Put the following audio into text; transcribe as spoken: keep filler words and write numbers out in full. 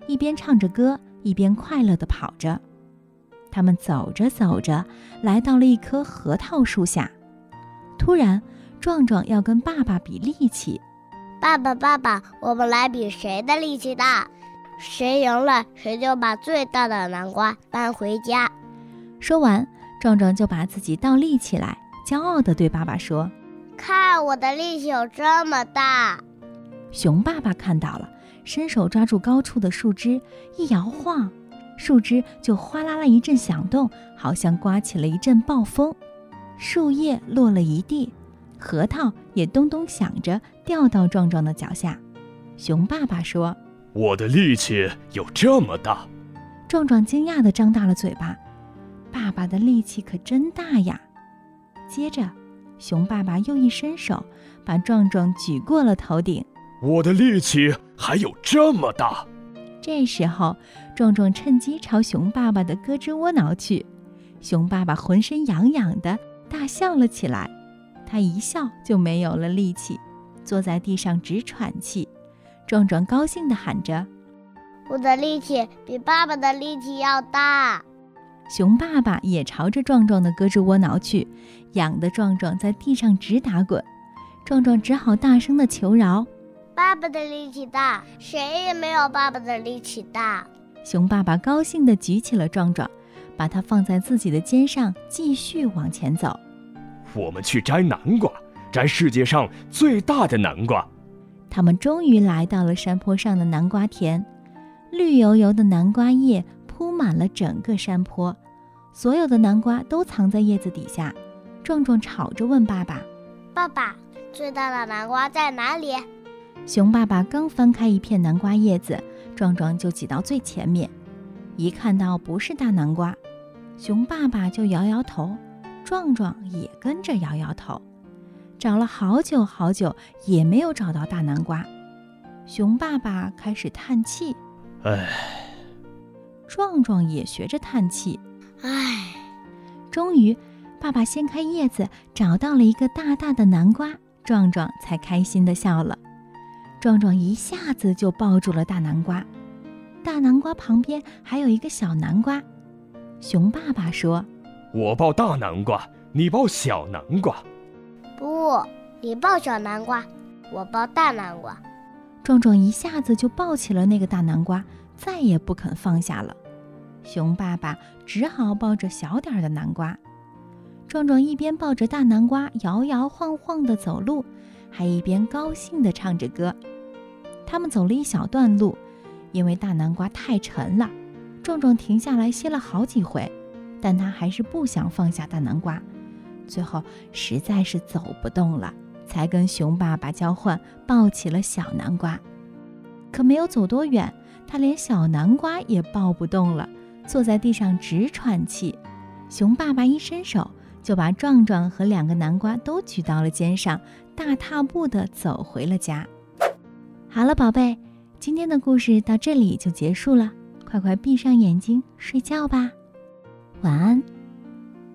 一边唱着歌，一边快乐地跑着。他们走着走着，来到了一棵核桃树下。突然，壮壮要跟爸爸比力气。 爸爸爸爸，我们来比谁的力气大，谁赢了谁就把最大的南瓜搬回家。 说完，壮壮就把自己倒立起来，骄傲地对爸爸说： 看我的力气有这么大。 熊爸爸看到了，伸手抓住高处的树枝，一摇晃，树枝就哗啦啦一阵响动，好像刮起了一阵暴风，树叶落了一地，核桃也咚咚响着掉到壮壮的脚下。熊爸爸说： 我的力气有这么大。 壮壮惊讶地张大了嘴巴，爸爸的力气可真大呀。接着熊爸爸又一伸手，把壮壮举过了头顶。 我的力气还有这么大。 这时候，壮壮趁机朝熊爸爸的胳肢窝挠去。熊爸爸浑身痒痒的，大笑了起来。他一笑就没有了力气，坐在地上直喘气。壮壮高兴地喊着： 我的力气比爸爸的力气要大。 熊爸爸也朝着壮壮的胳肢窝挠去，痒得壮壮在地上直打滚。壮壮只好大声地求饶： 爸爸的力气大，谁也没有爸爸的力气大。 熊爸爸高兴地举起了壮壮，把他放在自己的肩上，继续往前走。 我们去摘南瓜，摘世界上最大的南瓜。 他们终于来到了山坡上的南瓜田，绿油油的南瓜叶铺满了整个山坡，所有的南瓜都藏在叶子底下。壮壮吵着问爸爸： 爸爸，最大的南瓜在哪里？ 熊爸爸刚翻开一片南瓜叶子，壮壮就挤到最前面。一看到不是大南瓜，熊爸爸就摇摇头，壮壮也跟着摇摇头。找了好久好久，也没有找到大南瓜。熊爸爸开始叹气： 唉。 壮壮也学着叹气： 唉。 终于，爸爸掀开叶子，找到了一个大大的南瓜，壮壮才开心地笑了。壮壮一下子就抱住了大南瓜，大南瓜旁边还有一个小南瓜。熊爸爸说： 我抱大南瓜，你抱小南瓜。 不，你抱小南瓜，我抱大南瓜。 壮壮一下子就抱起了那个大南瓜，再也不肯放下了。熊爸爸只好抱着小点儿的南瓜。壮壮一边抱着大南瓜摇摇晃晃地走路，还一边高兴地唱着歌。他们走了一小段路，因为大南瓜太沉了，壮壮停下来歇了好几回，但他还是不想放下大南瓜。最后实在是走不动了，才跟熊爸爸交换抱起了小南瓜。可没有走多远，他连小南瓜也抱不动了，坐在地上直喘气。熊爸爸一伸手，就把壮壮和两个南瓜都举到了肩上，大踏步地走回了家。好了，宝贝，今天的故事到这里就结束了，快快闭上眼睛睡觉吧，晚安。